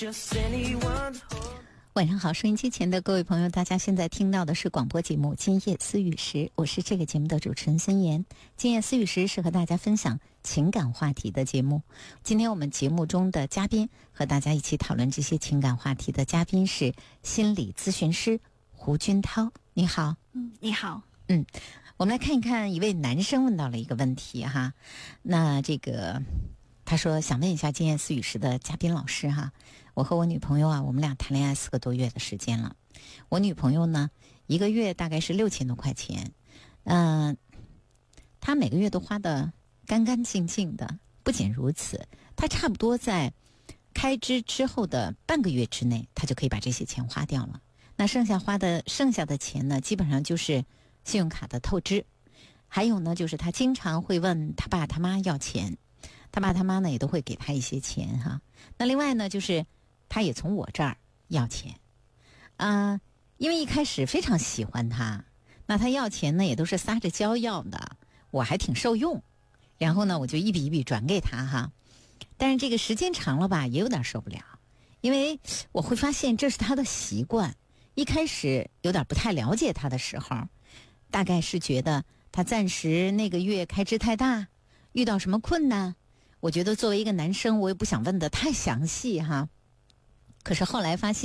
晚上好，收音机前的各位朋友，大家现在听到的是广播节目《今夜思雨时》，我是这个节目的主持人孙岩。今夜思雨时是和大家分享情感话题的节目。今天我们节目中的嘉宾和大家一起讨论这些情感话题的嘉宾是心理咨询师胡军涛。你好。 你好。 我们来看一看，一位男生问到了一个问题哈。那他说想问一下今夜思雨时的嘉宾老师哈，我和我女朋友啊，我们俩谈恋爱4个多月的时间了。我女朋友呢，1个月大概是6000多块钱，她每个月都花得干干净净的。不仅如此，她差不多在开支之后的半个月之内，她就可以把这些钱花掉了。那剩下的钱呢，基本上就是信用卡的透支，还有呢，就是她经常会问她爸她妈要钱。他爸他妈呢也都会给他一些钱哈。那另外呢，就是他也从我这儿要钱，因为一开始非常喜欢他，那他要钱呢也都是撒着娇要的，我还挺受用。然后呢，我就一笔一笔转给他哈。但是这个时间长了吧，也有点受不了，因为我会发现这是他的习惯。一开始有点不太了解他的时候，大概是觉得他暂时那个月开支太大，遇到什么困难。我觉得作为一个男生，我也不想问得太详细哈。可是后来发现